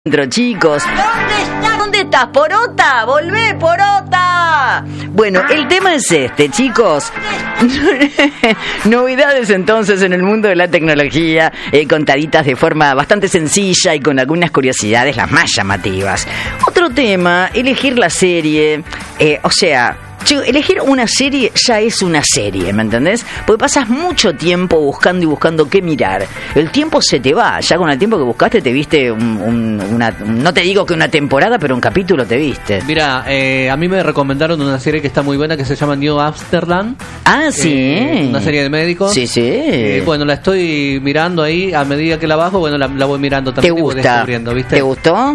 Chicos, ¿dónde estás, Porota? ¡Volvé, Porota! Bueno, el tema es este, chicos. Novedades entonces en el mundo de la tecnología, contaditas de forma bastante sencilla y con algunas curiosidades las más llamativas. Otro tema, elegir la serie, elegir una serie ya es una serie, ¿me entendés? Porque pasas mucho tiempo buscando y buscando qué mirar. El tiempo se te va, ya con el tiempo que buscaste te viste no te digo que una temporada, pero un capítulo te viste. Mira, a mí me recomendaron una serie que está muy buena que se llama New Amsterdam. Ah, sí. Una serie de médicos. Sí, sí. Bueno, la estoy mirando ahí, a medida que la bajo, bueno, la voy mirando también. ¿Te gusta? ¿Viste? ¿Te gustó?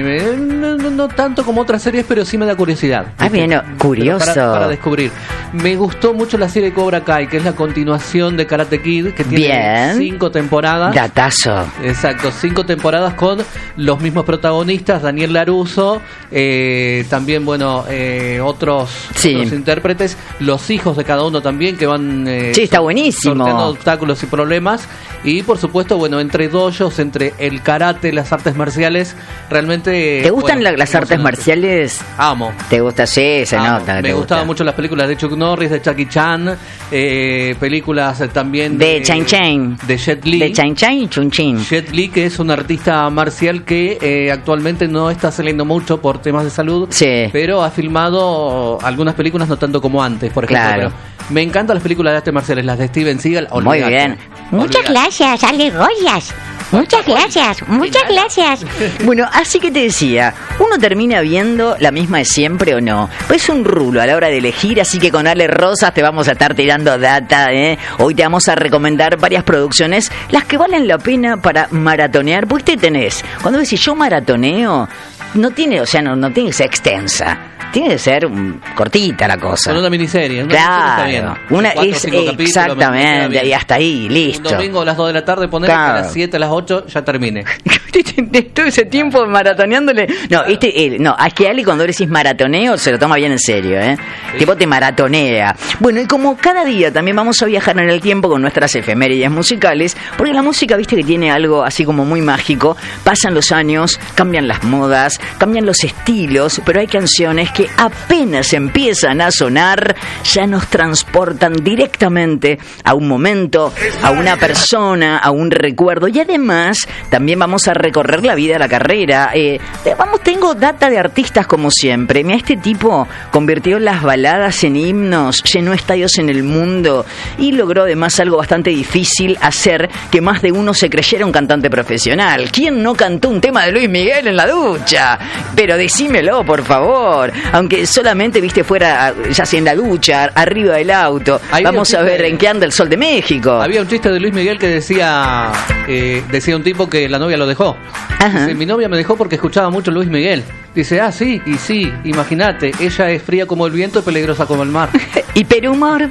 No tanto como otras series, pero sí me da curiosidad. ¿Viste? Ah, bien, curioso. Para descubrir. Me gustó mucho la serie Cobra Kai, que es la continuación de Karate Kid, que tiene 5 temporadas. Datazo. Exacto, 5 temporadas con los mismos protagonistas, Daniel LaRusso, también, otros intérpretes, los hijos de cada uno también, que van está buenísimo, sorteando obstáculos y problemas. Y por supuesto, entre dojos, entre el karate, las artes marciales, realmente... ¿Te gustan las artes marciales? Amo. ¿Te gusta? Sí, se nota. Me gustaban mucho las películas de Chuck Norris, de Jackie Chan, películas también de Chan Chan, de Jet Li. De Chan Chan y Chun Chin. Jet Li, que es un artista marcial que actualmente no está saliendo mucho por temas de salud, pero ha filmado algunas películas no tanto como antes, por ejemplo. Claro. Pero me encantan las películas de artes marciales, las de Steven Seagal. Muy bien. Muchas gracias, Ale Goyas. Muchas gracias, muchas gracias. Bueno, así que te decía, uno termina viendo la misma de siempre o no. Pues es un rulo a la hora de elegir, así que con Ale Rosas te vamos a estar tirando data, Hoy te vamos a recomendar varias producciones, las que valen la pena para maratonear. Pues te tenés, cuando decís yo maratoneo, no tiene que ser extensa. Tiene que ser cortita la cosa. Con una miniserie. Claro. Está bien. Una es exactamente, y hasta ahí, listo. Un domingo a las 2 de la tarde, poner que a las 7, a las 8 ya termine. Todo ese tiempo maratoneándole. No, es que Ale, cuando decís maratoneo, se lo toma bien en serio, Sí. Tipo te maratonea. Bueno, y como cada día también vamos a viajar en el tiempo con nuestras efemérides musicales, porque la música, viste que tiene algo así como muy mágico. Pasan los años, cambian las modas, cambian los estilos, pero hay canciones que apenas empiezan a sonar, ya nos transportan directamente a un momento, a una persona, a un recuerdo, y además también vamos a recorrer la vida, la carrera. Tengo data de artistas como siempre. Mira, este tipo convirtió las baladas en himnos, llenó estadios en el mundo y logró además algo bastante difícil, hacer que más de uno se creyera un cantante profesional. ¿Quién no cantó un tema de Luis Miguel en la ducha? Pero decímelo, por favor. Aunque solamente fuera, ya sea en la ducha, arriba del auto. Vamos a ver en qué anda el Sol de México. Había un chiste de Luis Miguel que decía un tipo que la novia lo dejó. Dice, mi novia me dejó porque escuchaba mucho Luis Miguel. Dice, sí, y sí, imagínate, ella es fría como el viento y peligrosa como el mar. Y perhumor.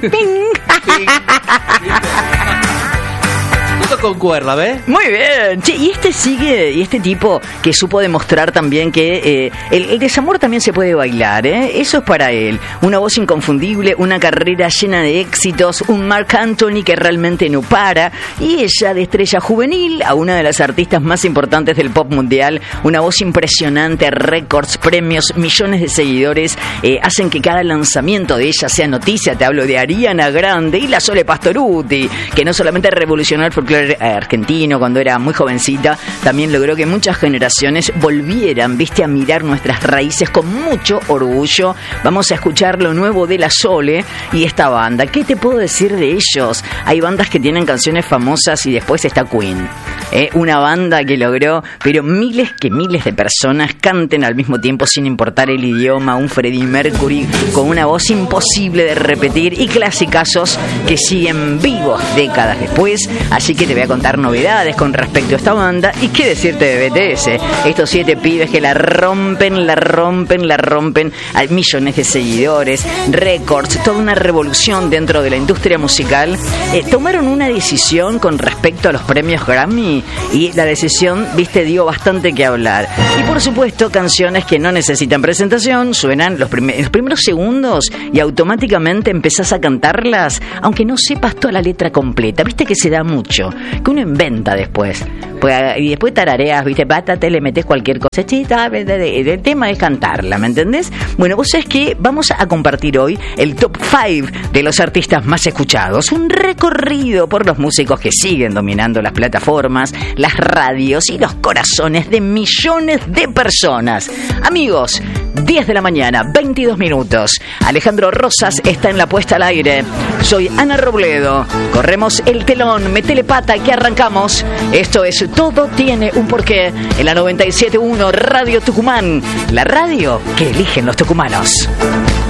Concuerda, ¿ves? Muy bien. Che, y este tipo que supo demostrar también que el desamor también se puede bailar, Eso es para él. Una voz inconfundible, una carrera llena de éxitos, un Marc Anthony que realmente no para, y ella de estrella juvenil a una de las artistas más importantes del pop mundial, una voz impresionante, récords, premios, millones de seguidores, hacen que cada lanzamiento de ella sea noticia. Te hablo de Ariana Grande y la Sole Pastorutti, que no solamente revolucionó el folclore argentino cuando era muy jovencita, también logró que muchas generaciones volvieran, a mirar nuestras raíces con mucho orgullo. Vamos a escuchar lo nuevo de la Sole y esta banda. ¿Qué te puedo decir de ellos? Hay bandas que tienen canciones famosas y después está Queen, una banda que logró, pero miles de personas canten al mismo tiempo sin importar el idioma. Un Freddie Mercury con una voz imposible de repetir y clasicazos que siguen vivos décadas después. Así que te voy a contar novedades con respecto a esta banda. Y qué decirte de BTS, estos 7 pibes que la rompen, hay millones de seguidores, récords, toda una revolución dentro de la industria musical. Tomaron una decisión con respecto a los premios Grammy y la decisión, dio bastante que hablar. Y por supuesto, canciones que no necesitan presentación, suenan los primeros segundos y automáticamente empezás a cantarlas, aunque no sepas toda la letra completa. Viste que se da mucho, que uno inventa después. Y después tarareas, ¿viste? Pátate, le metes cualquier cosechita. El tema es cantarla, ¿me entendés? Bueno, vos sabés que vamos a compartir hoy el top 5 de los artistas más escuchados. Un recorrido por los músicos que siguen dominando las plataformas, las radios y los corazones de millones de personas. Amigos, 10 de la mañana, 22 minutos. Alejandro Rosas está en la puesta al aire. Soy Ana Robledo. Corremos el telón, metele pata que arrancamos. Esto es Todo Tiene un Porqué en la 97.1 Radio Tucumán. La radio que eligen los tucumanos.